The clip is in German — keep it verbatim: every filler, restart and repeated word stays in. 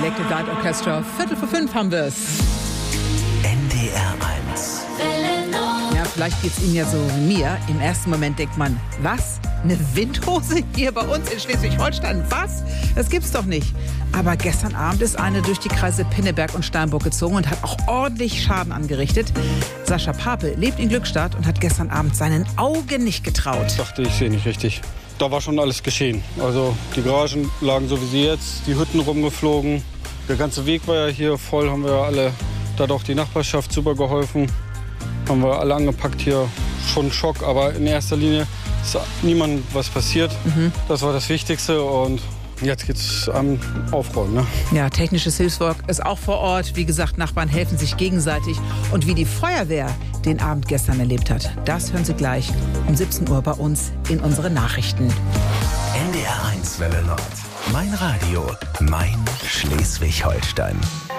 Electric Light Orchestra. Viertel vor fünf haben wir es. N D R eins. Ja, vielleicht geht's Ihnen ja so wie mir. Im ersten Moment denkt man, was? Eine Windhose hier bei uns in Schleswig-Holstein? Was? Das gibt's doch nicht. Aber gestern Abend ist eine durch die Kreise Pinneberg und Steinburg gezogen und hat auch ordentlich Schaden angerichtet. Sascha Pape lebt in Glückstadt und hat gestern Abend seinen Augen nicht getraut. Ich dachte, ich sehe nicht richtig. Da war schon alles geschehen. Also die Garagen lagen so wie sie jetzt, die Hütten rumgeflogen. Der ganze Weg war ja hier voll, haben wir alle, da hat auch die Nachbarschaft super geholfen. Haben wir alle angepackt hier, schon Schock, aber in erster Linie ist niemandem was passiert. Mhm. Das war das Wichtigste und jetzt geht's am Aufräumen. Ne? Ja, technisches Hilfswerk ist auch vor Ort. Wie gesagt, Nachbarn helfen sich gegenseitig. Und wie die Feuerwehr den Abend gestern erlebt hat, das hören Sie gleich um siebzehn Uhr bei uns in unseren Nachrichten. N D R eins Welle Nord. Mein Radio, mein Schleswig-Holstein.